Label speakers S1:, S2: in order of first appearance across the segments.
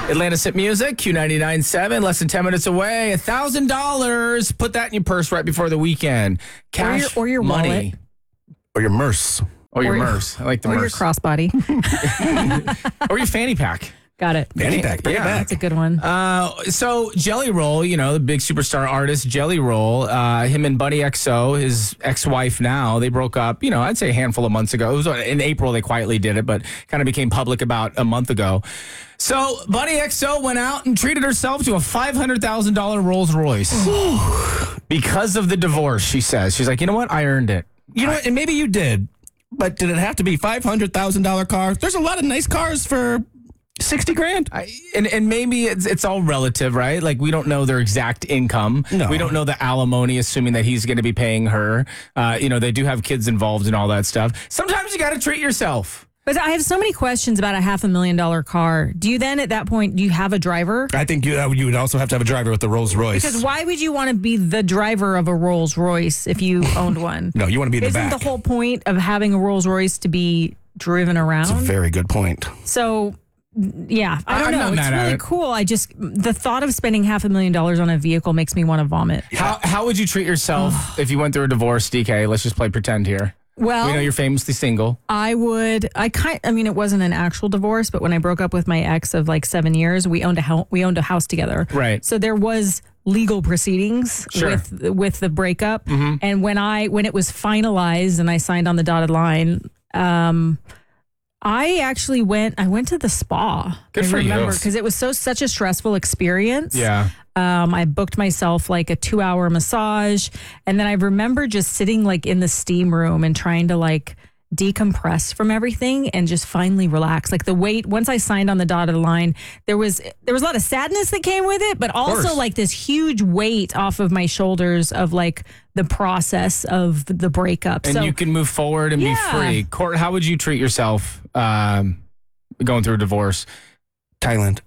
S1: Atlantis Hit Music, Q99.7, less than 10 minutes away. $1,000. Put that in your purse right before the weekend. Cash,
S2: or your
S1: money.
S2: wallet.
S3: Or your Merce.
S1: Or your Merce. I like the
S2: Or your
S1: Merce.
S2: crossbody.
S1: Or your fanny pack.
S2: Got it.
S3: Fanny pack. Bring it back.
S2: That's a good one.
S1: So Jelly Roll, the big superstar artist Jelly Roll, him and Buddy XO, his ex-wife now, they broke up, I'd say a handful of months ago. It was in April they quietly did it, but kind of became public about a month ago. So Buddy XO went out and treated herself to a $500,000 Rolls Royce because of the divorce, she says. She's like, you know what? I earned it.
S3: You know what? And maybe you did, but did it have to be $500,000 car? There's a lot of nice cars for $60,000.
S1: And maybe it's all relative, right? Like, we don't know their exact income.
S3: No.
S1: We don't know the alimony, assuming that he's going to be paying her. They do have kids involved and all that stuff. Sometimes you got to treat yourself.
S2: But I have so many questions about a $500,000 car. Do you then, at that point, do you have a driver?
S3: I think you would also have to have a driver with the Rolls Royce.
S2: Because why would you want to be the driver of a Rolls Royce if you owned one?
S3: No, you want to be in the
S2: Isn't
S3: back.
S2: the whole point of having a Rolls Royce to be driven around?
S3: That's a very good point.
S2: So, yeah, I don't
S1: I'm
S2: know.
S1: not
S2: It's
S1: mad at
S2: really
S1: it.
S2: cool. The thought of spending $500,000 on a vehicle makes me want to vomit.
S1: How would you treat yourself if you went through a divorce, DK? Let's just play pretend here.
S2: Well,
S1: We know you're famously single.
S2: it wasn't an actual divorce, but when I broke up with my ex of like 7 years, we owned a house together.
S1: Right.
S2: So there was legal proceedings
S1: Sure.
S2: with the breakup.
S1: Mm-hmm.
S2: And when it was finalized and I signed on the dotted line, I actually went to the spa.
S1: Good for you.
S2: Because it was such a stressful experience.
S1: Yeah.
S2: I booked myself like a 2-hour massage. And then I remember just sitting like in the steam room and trying to like decompress from everything and just finally relax. Like the weight, once I signed on the dotted line, there was a lot of sadness that came with it, but also
S1: course.
S2: like this huge weight off of my shoulders of like the process of the breakup.
S1: And you can move forward and be free. Court, how would you treat yourself going through a divorce?
S3: Thailand.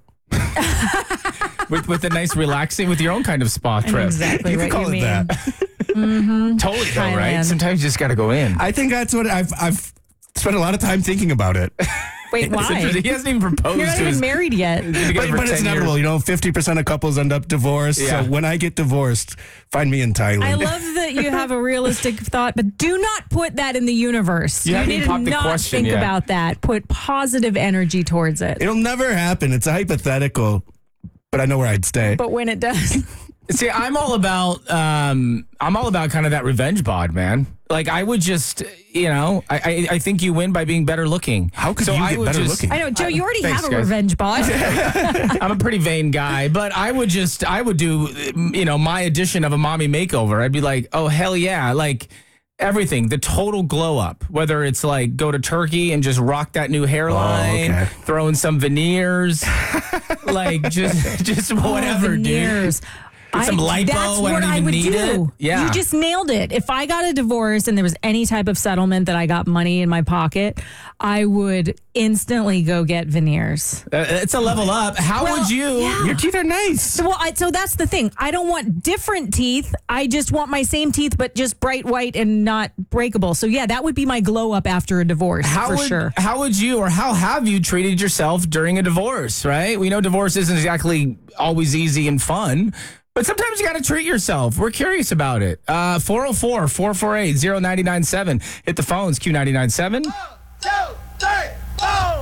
S1: With a nice relaxing, with your own kind of spa trip.
S2: Exactly
S3: You
S2: what
S3: can call
S2: you
S3: it
S2: mean.
S3: that.
S1: Totally, though, right?
S2: Thailand.
S1: Sometimes you just got to go in.
S3: I think that's what I've spent a lot of time thinking about it.
S2: Wait,
S1: It's
S2: why?
S1: interesting. He hasn't even proposed
S2: You're not
S1: to
S2: even
S1: his...
S2: married yet.
S3: But it's inevitable. 50% of couples end up divorced.
S1: Yeah.
S3: So when I get divorced, find me in Thailand.
S2: I love that you have a realistic thought, but do not put that in the universe.
S1: You haven't
S2: need
S1: even
S2: to
S1: popped the
S2: not
S1: question
S2: think
S1: yet.
S2: about that. Put positive energy towards it.
S3: It'll never happen. It's a hypothetical, but I know where I'd stay.
S2: But when it does,
S1: See, I'm all about kind of that revenge bod, man. Like, I would just, I think you win by being better looking.
S3: How could you get better looking?
S2: I know, Joe, you already
S1: Thanks,
S2: have a
S1: guys.
S2: revenge bot.
S1: I'm a pretty vain guy, but I would do, my edition of a mommy makeover. I'd be like, oh, hell yeah. Like, everything, the total glow up, whether it's like go to Turkey and just rock that new hairline,
S3: okay.
S1: throw in some veneers, like just whatever, dude.
S2: Veneers.
S1: Get some lipo.
S2: That's
S1: I
S2: what
S1: don't
S2: I
S1: even
S2: would
S1: need
S2: do.
S1: it. Yeah.
S2: You just nailed it. If I got a divorce and there was any type of settlement that I got money in my pocket, I would instantly go get veneers.
S1: It's a level up. How would you?
S2: yeah.
S3: Your teeth are nice.
S2: So that's the thing. I don't want different teeth. I just want my same teeth, but just bright white and not breakable. So yeah, that would be my glow up after a divorce sure.
S1: How would you, or how have you treated yourself during a divorce, right? We know divorce isn't exactly always easy and fun, but sometimes you got to treat yourself. We're curious about it. 404-448-0997. Hit the phones, Q997.
S4: 1, 2, 3, 4.